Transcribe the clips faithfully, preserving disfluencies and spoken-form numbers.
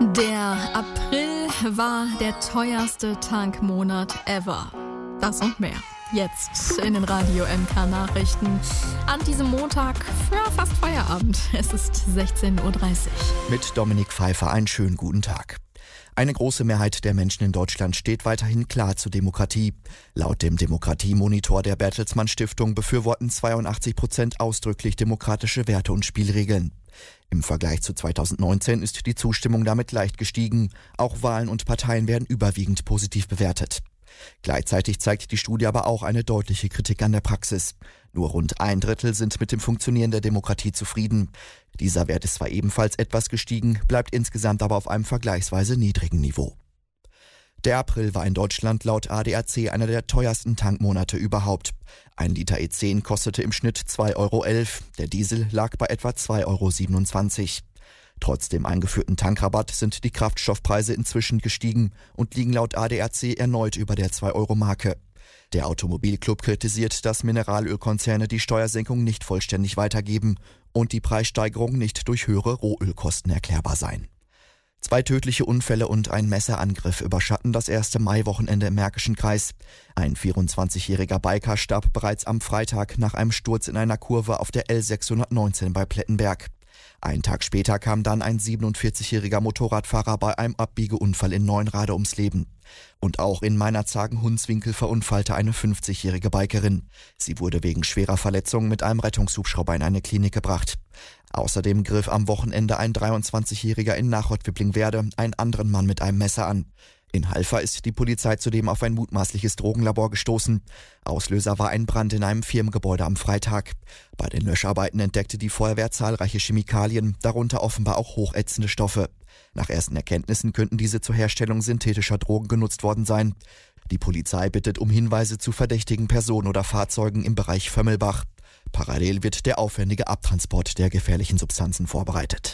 Der April war der teuerste Tankmonat ever. Das und mehr. Jetzt in den Radio M K Nachrichten. An diesem Montag, ja, fast Feierabend. Es ist sechzehn Uhr dreißig. Mit Dominik Pfeiffer einen schönen guten Tag. Eine große Mehrheit der Menschen in Deutschland steht weiterhin klar zur Demokratie. Laut dem Demokratiemonitor der Bertelsmann Stiftung befürworten zweiundachtzig Prozent ausdrücklich demokratische Werte und Spielregeln. Im Vergleich zu zweitausendneunzehn ist die Zustimmung damit leicht gestiegen. Auch Wahlen und Parteien werden überwiegend positiv bewertet. Gleichzeitig zeigt die Studie aber auch eine deutliche Kritik an der Praxis. Nur rund ein Drittel sind mit dem Funktionieren der Demokratie zufrieden. Dieser Wert ist zwar ebenfalls etwas gestiegen, bleibt insgesamt aber auf einem vergleichsweise niedrigen Niveau. Der April war in Deutschland laut A D A C einer der teuersten Tankmonate überhaupt. Ein Liter E zehn kostete im Schnitt zwei Euro elf, der Diesel lag bei etwa zwei Euro siebenundzwanzig. Trotz dem eingeführten Tankrabatt sind die Kraftstoffpreise inzwischen gestiegen und liegen laut A D A C erneut über der zwei Euro Marke. Der Automobilclub kritisiert, dass Mineralölkonzerne die Steuersenkung nicht vollständig weitergeben und die Preissteigerung nicht durch höhere Rohölkosten erklärbar seien. Zwei tödliche Unfälle und ein Messerangriff überschatten das erste Maiwochenende im Märkischen Kreis. Ein vierundzwanzigjähriger Biker starb bereits am Freitag nach einem Sturz in einer Kurve auf der L sechshundertneunzehn bei Plettenberg. Einen Tag später kam dann ein siebenundvierzigjähriger Motorradfahrer bei einem Abbiegeunfall in Neunrade ums Leben. Und auch in Meinerzhagen-Hunswinkel verunfallte eine fünfzigjährige Bikerin. Sie wurde wegen schwerer Verletzungen mit einem Rettungshubschrauber in eine Klinik gebracht. Außerdem griff am Wochenende ein dreiundzwanzigjähriger in Nachod-Wipplingwerde einen anderen Mann mit einem Messer an. In Halver ist die Polizei zudem auf ein mutmaßliches Drogenlabor gestoßen. Auslöser war ein Brand in einem Firmengebäude am Freitag. Bei den Löscharbeiten entdeckte die Feuerwehr zahlreiche Chemikalien, darunter offenbar auch hochätzende Stoffe. Nach ersten Erkenntnissen könnten diese zur Herstellung synthetischer Drogen genutzt worden sein. Die Polizei bittet um Hinweise zu verdächtigen Personen oder Fahrzeugen im Bereich Vömmelbach. Parallel wird der aufwendige Abtransport der gefährlichen Substanzen vorbereitet.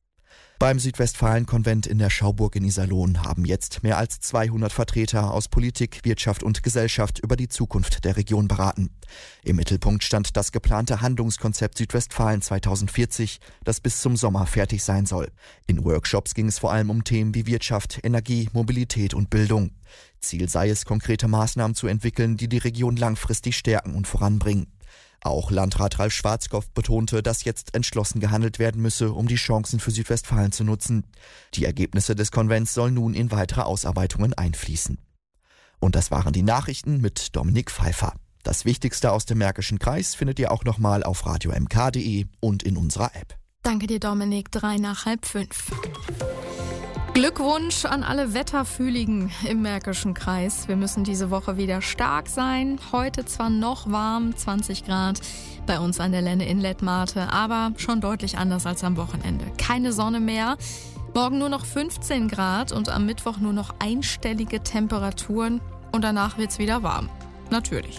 Beim Südwestfalen-Konvent in der Schauburg in Iserlohn haben jetzt mehr als zweihundert Vertreter aus Politik, Wirtschaft und Gesellschaft über die Zukunft der Region beraten. Im Mittelpunkt stand das geplante Handlungskonzept Südwestfalen zweitausendvierzig, das bis zum Sommer fertig sein soll. In Workshops ging es vor allem um Themen wie Wirtschaft, Energie, Mobilität und Bildung. Ziel sei es, konkrete Maßnahmen zu entwickeln, die die Region langfristig stärken und voranbringen. Auch Landrat Ralf Schwarzkopf betonte, dass jetzt entschlossen gehandelt werden müsse, um die Chancen für Südwestfalen zu nutzen. Die Ergebnisse des Konvents sollen nun in weitere Ausarbeitungen einfließen. Und das waren die Nachrichten mit Dominik Pfeiffer. Das Wichtigste aus dem Märkischen Kreis findet ihr auch nochmal auf radio m k punkt d e und in unserer App. Danke dir, Dominik. Drei nach halb fünf. Glückwunsch an alle Wetterfühligen im Märkischen Kreis. Wir müssen diese Woche wieder stark sein. Heute zwar noch warm, zwanzig Grad bei uns an der Lenne in Lettmate, aber schon deutlich anders als am Wochenende. Keine Sonne mehr. Morgen nur noch fünfzehn Grad und am Mittwoch nur noch einstellige Temperaturen. Und danach wird's wieder warm. Natürlich.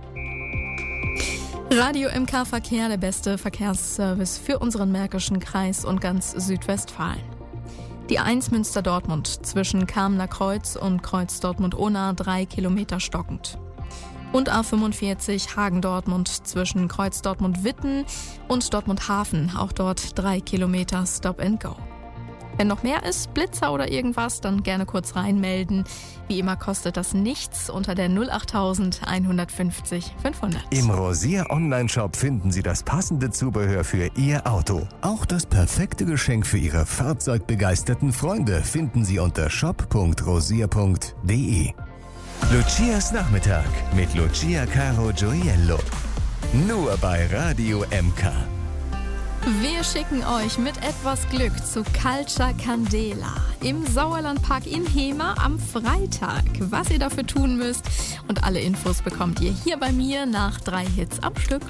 Radio M K Verkehr, der beste Verkehrsservice für unseren Märkischen Kreis und ganz Südwestfalen. Die eins Münster-Dortmund zwischen Kamener Kreuz und Kreuz Dortmund-Ohnach drei Kilometer stockend. Und A fünfundvierzig Hagen-Dortmund zwischen Kreuz Dortmund-Witten und Dortmund-Hafen, auch dort drei Kilometer Stop and Go. Wenn noch mehr ist, Blitzer oder irgendwas, dann gerne kurz reinmelden. Wie immer kostet das nichts unter der null acht eins fünfzig fünfhundert. Im Rosier Online-Shop finden Sie das passende Zubehör für Ihr Auto. Auch das perfekte Geschenk für Ihre fahrzeugbegeisterten Freunde finden Sie unter shop punkt rosier punkt d e. Lucias Nachmittag mit Lucia Caro Gioiello. Nur bei Radio M K. Wir schicken euch mit etwas Glück zu Culture Candela im Sauerlandpark in Hemer am Freitag. Was ihr dafür tun müsst und alle Infos bekommt ihr hier bei mir nach drei Hits am Stück.